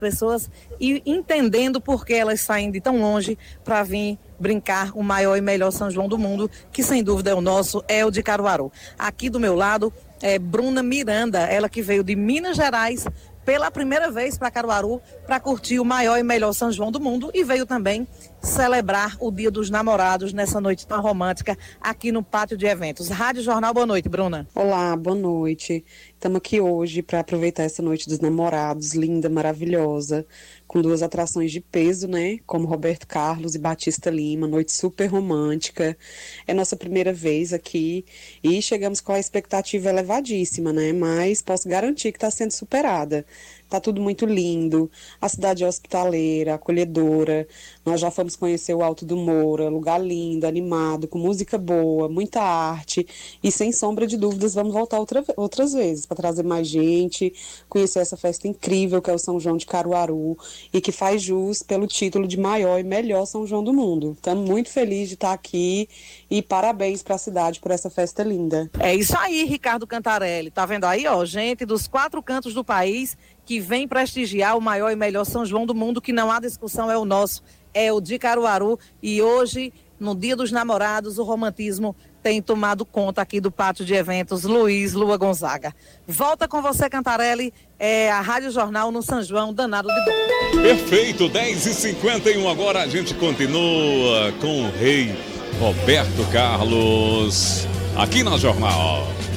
pessoas e entendendo por que elas saem de tão longe para vir brincar o maior e melhor São João do mundo, que sem dúvida é o nosso, é o de Caruaru. Aqui do meu lado é Bruna Miranda, ela que veio de Minas Gerais pela primeira vez para Caruaru para curtir o maior e melhor São João do mundo e veio também celebrar o Dia dos Namorados nessa noite tão romântica aqui no pátio de eventos. Rádio Jornal, boa noite, Bruna. Olá, boa noite. Estamos aqui hoje para aproveitar essa noite dos namorados, linda, maravilhosa, com duas atrações de peso, né? Como Roberto Carlos e Batista Lima, noite super romântica. É nossa primeira vez aqui e chegamos com a expectativa elevadíssima, né? Mas posso garantir que está sendo superada. Tá tudo muito lindo, a cidade é hospitaleira, acolhedora, nós já fomos conhecer o Alto do Moura, lugar lindo, animado, com música boa, muita arte e sem sombra de dúvidas vamos voltar outras vezes para trazer mais gente, conhecer essa festa incrível que é o São João de Caruaru e que faz jus pelo título de maior e melhor São João do mundo. Estamos muito felizes de estar aqui e parabéns para a cidade por essa festa linda. É isso aí, Ricardo Cantarelli, tá vendo aí, ó, gente dos 4 cantos do país que vem prestigiar o maior e melhor São João do mundo, que não há discussão, é o nosso, é o de Caruaru. E hoje, no Dia dos Namorados, o romantismo tem tomado conta aqui do pátio de eventos Luiz Lua Gonzaga. Volta com você, Cantarelli, a Rádio Jornal no São João, danado de bom. Perfeito, 10h51, agora a gente continua com o rei Roberto Carlos, aqui na Jornal.